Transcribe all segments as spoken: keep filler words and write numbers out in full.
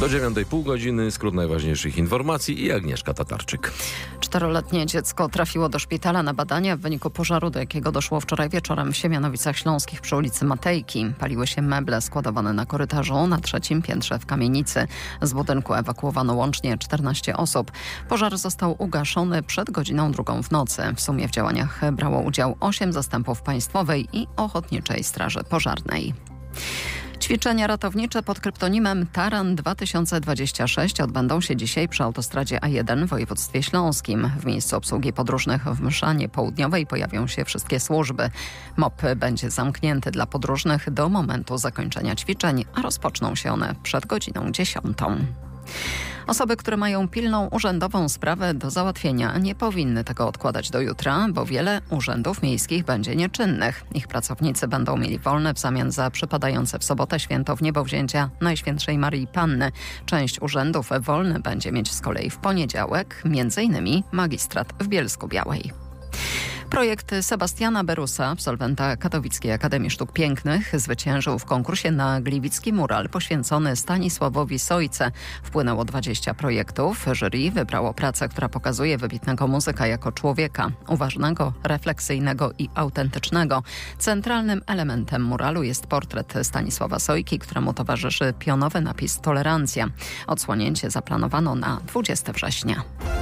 Do dziewiątej pół godziny, skrót najważniejszych informacji i Agnieszka Tatarczyk. Czteroletnie dziecko trafiło do szpitala na badania w wyniku pożaru, do jakiego doszło wczoraj wieczorem w Siemianowicach Śląskich przy ulicy Matejki. Paliły się meble składowane na korytarzu na trzecim piętrze w kamienicy. Z budynku ewakuowano łącznie czternaście osób. Pożar został ugaszony przed godziną drugą w nocy. W sumie w działaniach brało udział osiem zastępów Państwowej i Ochotniczej Straży Pożarnej. Ćwiczenia ratownicze pod kryptonimem Taran dwa tysiące dwadzieścia sześć odbędą się dzisiaj przy autostradzie A jeden w województwie śląskim. W miejscu obsługi podróżnych w Mszanie Południowej pojawią się wszystkie służby. M O P będzie zamknięty dla podróżnych do momentu zakończenia ćwiczeń, a rozpoczną się one przed godziną dziesiątą. Osoby, które mają pilną urzędową sprawę do załatwienia, nie powinny tego odkładać do jutra, bo wiele urzędów miejskich będzie nieczynnych. Ich pracownicy będą mieli wolne w zamian za przypadające w sobotę święto Wniebowzięcia Najświętszej Maryi Panny. Część urzędów wolny będzie mieć z kolei w poniedziałek, między innymi magistrat w Bielsku-Białej. Projekt Sebastiana Berusa, absolwenta Katowickiej Akademii Sztuk Pięknych, zwyciężył w konkursie na gliwicki mural poświęcony Stanisławowi Sojce. Wpłynęło dwadzieścia projektów. Jury wybrało pracę, która pokazuje wybitnego muzyka jako człowieka, uważnego, refleksyjnego i autentycznego. Centralnym elementem muralu jest portret Stanisława Sojki, któremu towarzyszy pionowy napis Tolerancja. Odsłonięcie zaplanowano na dwudziestego września.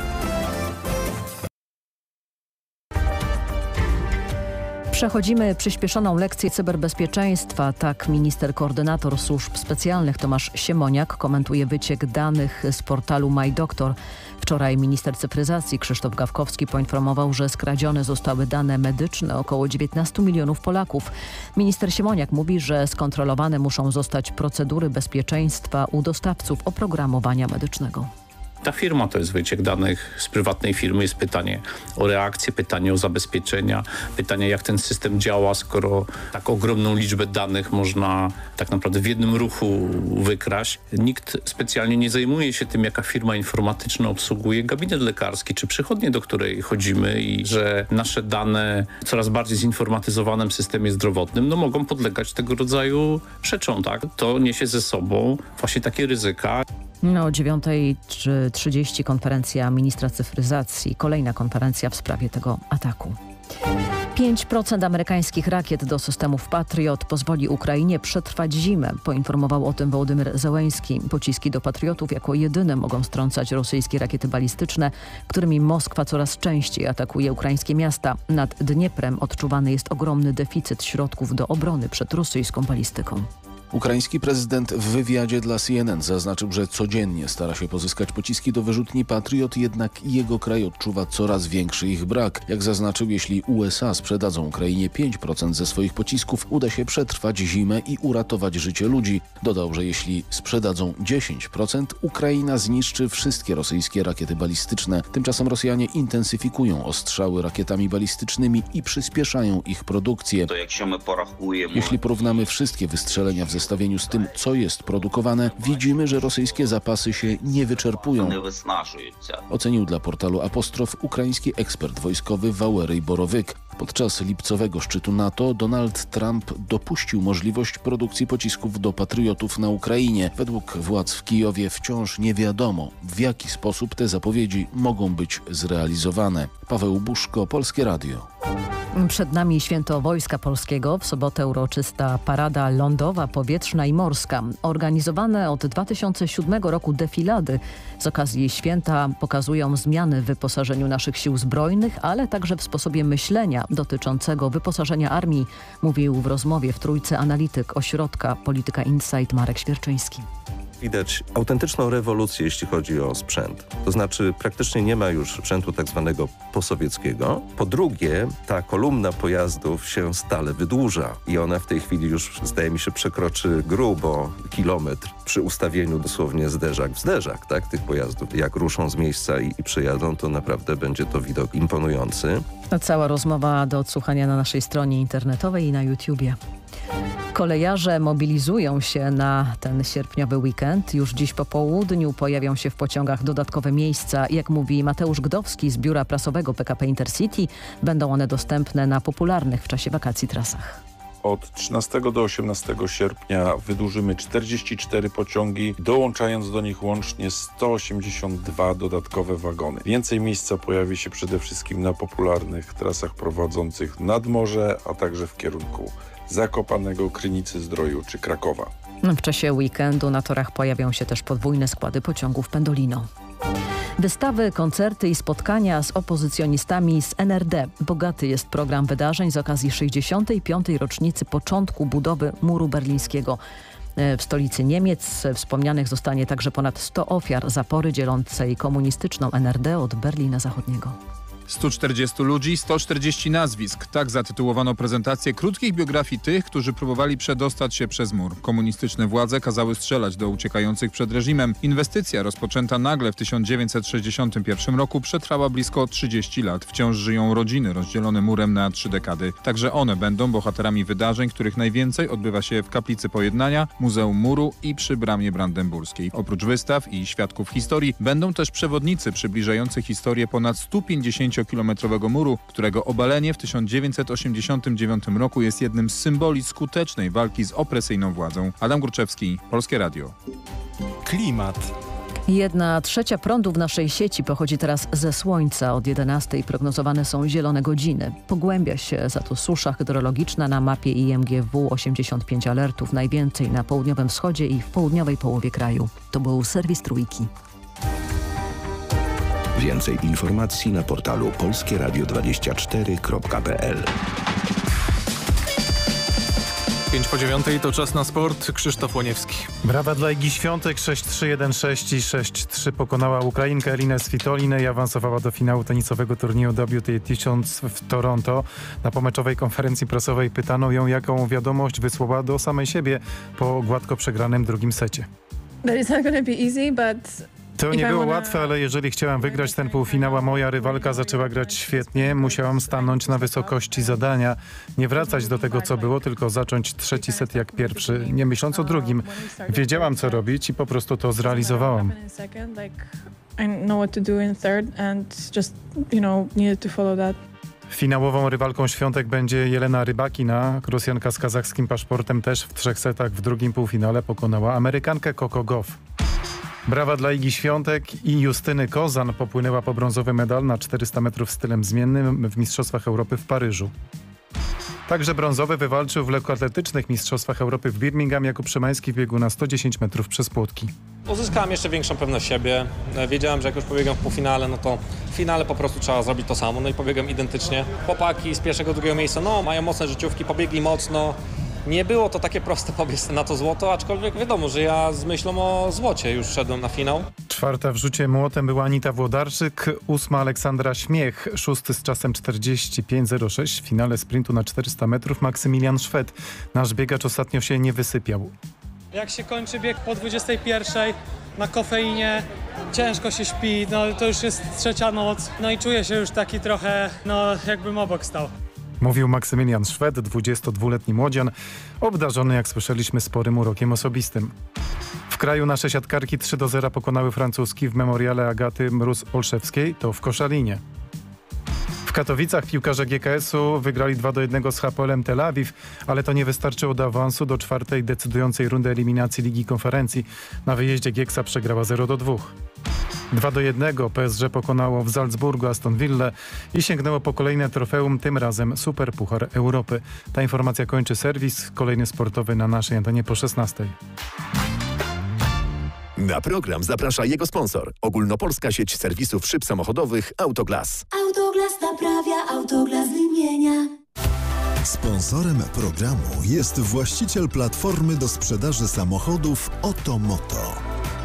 Przechodzimy przyspieszoną lekcję cyberbezpieczeństwa. Tak minister koordynator służb specjalnych Tomasz Siemoniak komentuje wyciek danych z portalu MyDoktor. Wczoraj minister cyfryzacji Krzysztof Gawkowski poinformował, że skradzione zostały dane medyczne około dziewiętnastu milionów Polaków. Minister Siemoniak mówi, że skontrolowane muszą zostać procedury bezpieczeństwa u dostawców oprogramowania medycznego. Ta firma to jest wyciek danych z prywatnej firmy. Jest pytanie o reakcję, pytanie o zabezpieczenia, pytanie jak ten system działa, skoro tak ogromną liczbę danych można tak naprawdę w jednym ruchu wykraść. Nikt specjalnie nie zajmuje się tym, jaka firma informatyczna obsługuje gabinet lekarski czy przychodnię, do której chodzimy i że nasze dane w coraz bardziej zinformatyzowanym systemie zdrowotnym no, mogą podlegać tego rodzaju rzeczom. Tak? To niesie ze sobą właśnie takie ryzyka. No, o dziewiątej trzydzieści konferencja ministra cyfryzacji. Kolejna konferencja w sprawie tego ataku. pięć procent amerykańskich rakiet do systemów Patriot pozwoli Ukrainie przetrwać zimę. Poinformował o tym Wołodymyr Zełenski. Pociski do Patriotów jako jedyne mogą strącać rosyjskie rakiety balistyczne, którymi Moskwa coraz częściej atakuje ukraińskie miasta. Nad Dnieprem odczuwany jest ogromny deficyt środków do obrony przed rosyjską balistyką. Ukraiński prezydent w wywiadzie dla C N N zaznaczył, że codziennie stara się pozyskać pociski do wyrzutni Patriot, jednak jego kraj odczuwa coraz większy ich brak. Jak zaznaczył, jeśli U S A sprzedadzą Ukrainie pięć procent ze swoich pocisków, uda się przetrwać zimę i uratować życie ludzi. Dodał, że jeśli sprzedadzą dziesięć procent, Ukraina zniszczy wszystkie rosyjskie rakiety balistyczne. Tymczasem Rosjanie intensyfikują ostrzały rakietami balistycznymi i przyspieszają ich produkcję. Jeśli porównamy wszystkie wystrzelenia w zestawieniu z tym, co jest produkowane, widzimy, że rosyjskie zapasy się nie wyczerpują. Ocenił dla portalu Apostrof ukraiński ekspert wojskowy Wałeryj Borowyk. Podczas lipcowego szczytu NATO Donald Trump dopuścił możliwość produkcji pocisków do Patriotów na Ukrainie. Według władz w Kijowie wciąż nie wiadomo, w jaki sposób te zapowiedzi mogą być zrealizowane. Paweł Buszko, Polskie Radio. Przed nami święto Wojska Polskiego. W sobotę uroczysta parada lądowa, powietrzna i morska. Organizowane od dwa tysiące siódmego roku defilady z okazji święta pokazują zmiany w wyposażeniu naszych sił zbrojnych, ale także w sposobie myślenia dotyczącego wyposażenia armii, mówił w rozmowie w Trójce analityk ośrodka Polityka Insight Marek Świerczyński. Widać autentyczną rewolucję, jeśli chodzi o sprzęt. To znaczy praktycznie nie ma już sprzętu tak zwanego posowieckiego. Po drugie, ta kolumna pojazdów się stale wydłuża i ona w tej chwili już, zdaje mi się, przekroczy grubo kilometr przy ustawieniu dosłownie zderzak w zderzak, tak, tych pojazdów. Jak ruszą z miejsca i, i przyjadą, to naprawdę będzie to widok imponujący. Cała rozmowa do odsłuchania na naszej stronie internetowej i na YouTubie. Kolejarze mobilizują się na ten sierpniowy weekend. Już dziś po południu pojawią się w pociągach dodatkowe miejsca. Jak mówi Mateusz Gdowski z biura prasowego P K P Intercity, będą one dostępne na popularnych w czasie wakacji trasach. od trzynastego do osiemnastego sierpnia wydłużymy czterdzieści cztery pociągi, dołączając do nich łącznie sto osiemdziesiąt dwa dodatkowe wagony. Więcej miejsca pojawi się przede wszystkim na popularnych trasach prowadzących nad morze, a także w kierunku Zakopanego, Krynicy-Zdroju czy Krakowa. W czasie weekendu na torach pojawią się też podwójne składy pociągów Pendolino. Wystawy, koncerty i spotkania z opozycjonistami z N R D. Bogaty jest program wydarzeń z okazji sześćdziesiątej piątej rocznicy początku budowy muru berlińskiego. W stolicy Niemiec wspomnianych zostanie także ponad sto ofiar zapory dzielącej komunistyczną N R D od Berlina Zachodniego. sto czterdziestu ludzi, sto czterdzieści nazwisk. Tak zatytułowano prezentację krótkich biografii tych, którzy próbowali przedostać się przez mur. Komunistyczne władze kazały strzelać do uciekających przed reżimem. Inwestycja rozpoczęta nagle w tysiąc dziewięćset sześćdziesiątym pierwszym roku przetrwała blisko trzydzieści lat. Wciąż żyją rodziny rozdzielone murem na trzy dekady. Także one będą bohaterami wydarzeń, których najwięcej odbywa się w Kaplicy Pojednania, Muzeum Muru i przy Bramie Brandenburskiej. Oprócz wystaw i świadków historii będą też przewodnicy przybliżający historię ponad stu pięćdziesięciokilometrowego muru, którego obalenie w tysiąc dziewięćset osiemdziesiątym dziewiątym roku jest jednym z symboli skutecznej walki z opresyjną władzą. Adam Górczewski, Polskie Radio. Klimat. Jedna trzecia prądu w naszej sieci pochodzi teraz ze słońca. Od jedenastej prognozowane są zielone godziny. Pogłębia się za to susza hydrologiczna. Na mapie I M G W osiemdziesiąt pięć alertów. Najwięcej na południowym wschodzie i w południowej połowie kraju. To był serwis Trójki. Więcej informacji na portalu polskie radio dwadzieścia cztery kropka p l. pięć po dziewiątej to czas na sport. Krzysztof Łoniewski. Brawa dla Igi Świątek. sześć trzy, jeden sześć i sześć trzy pokonała Ukrainkę Elinę Svitolinę i awansowała do finału tenisowego turnieju W T tysiąc w Toronto. Na pomeczowej konferencji prasowej pytano ją, jaką wiadomość wysłała do samej siebie po gładko przegranym drugim secie. That it's not gonna be easy, but To nie było łatwe, ale jeżeli chciałam wygrać ten półfinał, a moja rywalka zaczęła grać świetnie, musiałam stanąć na wysokości zadania. Nie wracać do tego, co było, tylko zacząć trzeci set jak pierwszy, nie myśląc o drugim. Wiedziałam, co robić i po prostu to zrealizowałam. Finałową rywalką Świątek będzie Jelena Rybakina. Rosjanka z kazachskim paszportem też w trzech setach w drugim półfinale pokonała Amerykankę Coco Gauff. Brawa dla Igi Świątek i Justyny Kozan. Popłynęła po brązowy medal na czterysta metrów stylem zmiennym w Mistrzostwach Europy w Paryżu. Także brązowy wywalczył w lekkoatletycznych Mistrzostwach Europy w Birmingham Jakub Szymański w biegu na sto dziesięć metrów przez płotki. Uzyskałem jeszcze większą pewność siebie. Wiedziałem, że jak już pobiegam w półfinale, no to w finale po prostu trzeba zrobić to samo. No i pobiegam identycznie. Chłopaki z pierwszego, drugiego miejsca, no mają mocne życiówki, pobiegli mocno. Nie było to takie proste pobiec na to złoto, aczkolwiek wiadomo, że ja z myślą o złocie już szedłem na finał. Czwarta w rzucie młotem była Anita Włodarczyk, ósma Aleksandra Śmiech, szósty z czasem czterdzieści pięć zero sześć w finale sprintu na czterysta metrów Maksymilian Szwed. Nasz biegacz ostatnio się nie wysypiał. Jak się kończy bieg po dwudziestej pierwszej na kofeinie, ciężko się śpi, no to już jest trzecia noc, no i czuję się już taki trochę, no jakbym obok stał. Mówił Maksymilian Szwed, dwudziestodwuletni młodzian, obdarzony, jak słyszeliśmy, sporym urokiem osobistym. W kraju nasze siatkarki trzy do zera pokonały francuski w memoriale Agaty Mróz-Olszewskiej, to w Koszalinie. W Katowicach piłkarze G K S-u wygrali dwa do jednego z Hapoelem Tel Awiw, ale to nie wystarczyło do awansu do czwartej decydującej rundy eliminacji Ligi Konferencji. Na wyjeździe Gieksa przegrała zero do dwóch. dwa do jednego P S G pokonało w Salzburgu Aston Villę i sięgnęło po kolejne trofeum, tym razem Superpuchar Europy. Ta informacja kończy serwis, kolejny sportowy na naszej antenie po szesnastej. Na program zaprasza jego sponsor. Ogólnopolska sieć serwisów szyb samochodowych Autoglas. Autoglas naprawia, Autoglas wymienia. Sponsorem programu jest właściciel platformy do sprzedaży samochodów Otomoto.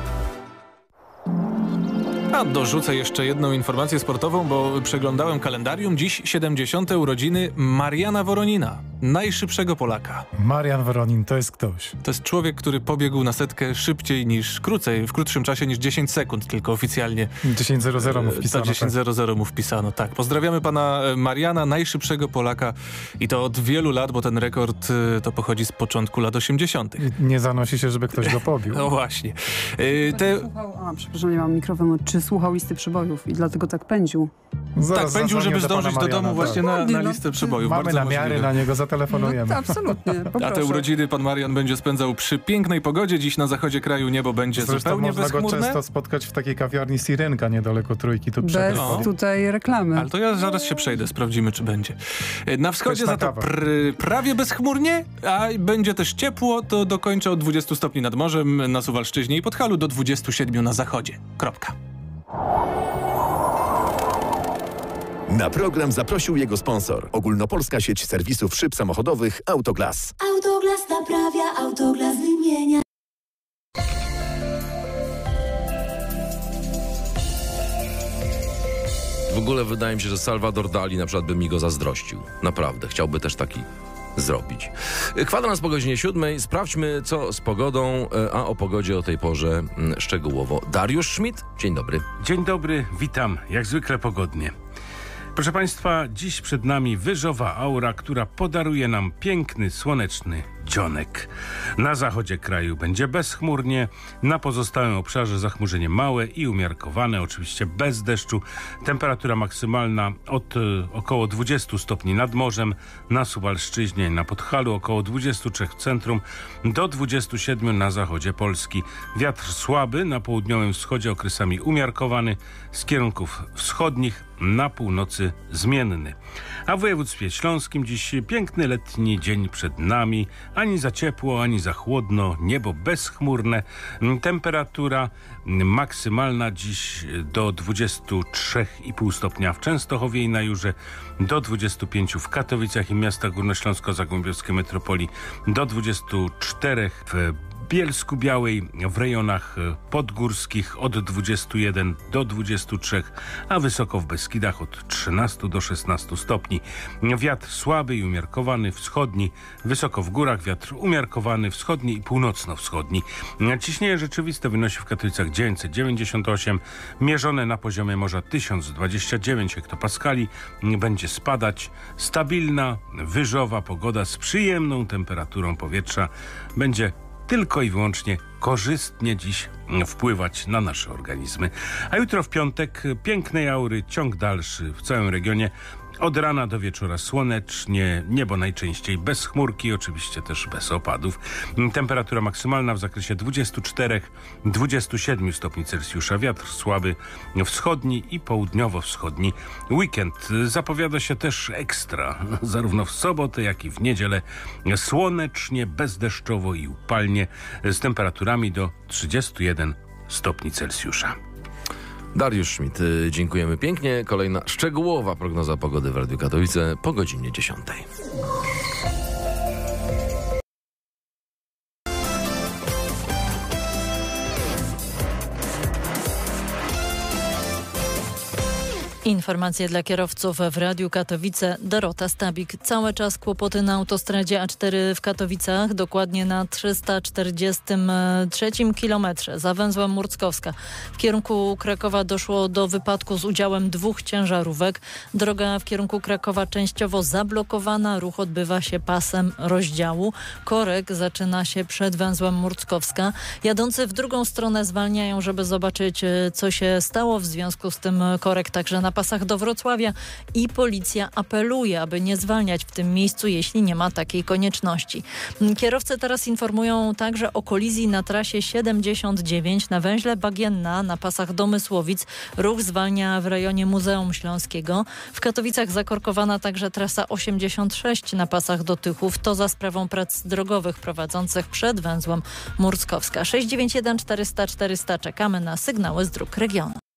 A dorzucę jeszcze jedną informację sportową, bo przeglądałem kalendarium. Dziś siedemdziesiąte urodziny Mariana Woronina, najszybszego Polaka. Marian Woronin to jest ktoś. To jest człowiek, który pobiegł na setkę szybciej niż, krócej, w krótszym czasie niż dziesięć sekund, tylko oficjalnie. dziesięć zero zero mu wpisano. To dziesięć zero zero mu wpisano, tak. Pozdrawiamy pana Mariana, najszybszego Polaka i to od wielu lat, bo ten rekord to pochodzi z początku lat osiemdziesiątych. Nie zanosi się, żeby ktoś go pobił. No właśnie. Te... Słuchał, a, przepraszam, nie mam mikrofonu. Czy słuchał listy przebojów i dlatego tak pędził? Zaraz tak, pędził, żeby do zdążyć do Mariana, domu właśnie tak. na, na listę przybojów. Mamy Bardzo namiary, możliwe. na niego zatelefonujemy. No, absolutnie, poproszę. A te urodziny pan Marian będzie spędzał przy pięknej pogodzie. Dziś na zachodzie kraju niebo będzie Zresztą zupełnie można bezchmurne. go często spotkać w takiej kawiarni Sirenka niedaleko Trójki. Tu Bez przed tutaj reklamy. Ale to ja zaraz się przejdę, sprawdzimy, czy będzie. Na wschodzie Pyszna za to kawa. pr- prawie bezchmurnie, a będzie też ciepło, to do końca od dwudziestu stopni nad morzem, na Suwalszczyźnie i Podhalu do dwudziestu siedmiu na zachodzie. Kropka. Na program zaprosił jego sponsor. Ogólnopolska sieć serwisów szyb samochodowych Autoglas. Autoglas naprawia, Autoglas wymienia. W ogóle wydaje mi się, że Salvador Dali na przykład by mi go zazdrościł. Naprawdę, chciałby też taki zrobić. Kwadrans po godzinie siódmej. Sprawdźmy, co z pogodą, a o pogodzie o tej porze szczegółowo. Dariusz Schmidt, dzień dobry. Dzień dobry, witam, jak zwykle pogodnie. Proszę Państwa, dziś przed nami wyżowa aura, która podaruje nam piękny, słoneczny dzionek. Na zachodzie kraju będzie bezchmurnie, na pozostałym obszarze zachmurzenie małe i umiarkowane, oczywiście bez deszczu. Temperatura maksymalna od y, około dwudziestu stopni nad morzem, na Suwalszczyźnie, na Podhalu około dwudziestu trzech w centrum, do dwudziestu siedmiu na zachodzie Polski. Wiatr słaby, na południowym wschodzie okresami umiarkowany, z kierunków wschodnich, na północy zmienny. A w województwie śląskim dziś piękny letni dzień przed nami. Ani za ciepło, ani za chłodno, niebo bezchmurne. Temperatura maksymalna dziś do dwudziestu trzech i pół stopnia w Częstochowie i na Jurze, do dwudziestu pięciu w Katowicach i miastach górnośląsko-zagłębiowskiej metropolii, do dwudziestu czterech w Bielsku Białej, w rejonach podgórskich od dwudziestu jeden do dwudziestu trzech, a wysoko w Beskidach od trzynastu do szesnastu stopni. Wiatr słaby i umiarkowany wschodni, wysoko w górach wiatr umiarkowany wschodni i północno-wschodni. Ciśnienie rzeczywiste wynosi w Katowicach dziewięćset dziewięćdziesiąt osiem, mierzone na poziomie morza tysiąc dwadzieścia dziewięć hektopaskali. Będzie spadać. Stabilna, wyżowa pogoda z przyjemną temperaturą powietrza będzie tylko i wyłącznie korzystnie dziś wpływać na nasze organizmy. A jutro w piątek pięknej aury, ciąg dalszy w całym regionie. Od rana do wieczora słonecznie, niebo najczęściej bez chmurki, oczywiście też bez opadów. Temperatura maksymalna w zakresie dwudziestu czterech do dwudziestu siedmiu stopni Celsjusza. Wiatr słaby wschodni i południowo-wschodni. Weekend zapowiada się też ekstra, zarówno w sobotę, jak i w niedzielę. Słonecznie, bezdeszczowo i upalnie, z temperaturami do trzydziestu jeden stopni Celsjusza. Dariusz Schmidt, dziękujemy pięknie. Kolejna szczegółowa prognoza pogody w Radiu Katowice po godzinie dziesiątej. Informacje dla kierowców w Radiu Katowice. Dorota Stabik. Cały czas kłopoty na autostradzie A cztery w Katowicach, dokładnie na trzysta czterdziestym trzecim kilometrze za węzłem Murckowska. W kierunku Krakowa doszło do wypadku z udziałem dwóch ciężarówek. Droga w kierunku Krakowa częściowo zablokowana. Ruch odbywa się pasem rozdziału. Korek zaczyna się przed węzłem Murckowska. Jadący w drugą stronę zwalniają, żeby zobaczyć, co się stało. W związku z tym korek także na pasach do Wrocławia i policja apeluje, aby nie zwalniać w tym miejscu, jeśli nie ma takiej konieczności. Kierowcy teraz informują także o kolizji na trasie siedemdziesiąt dziewięć na węźle Bagienna na pasach do Mysłowic. Ruch zwalnia w rejonie Muzeum Śląskiego. W Katowicach zakorkowana także trasa osiemdziesiąt sześć na pasach do Tychów. To za sprawą prac drogowych prowadzących przed węzłem Murckowska. sześć dziewięć jeden czterysta czterysta. Czekamy na sygnały z dróg regionu.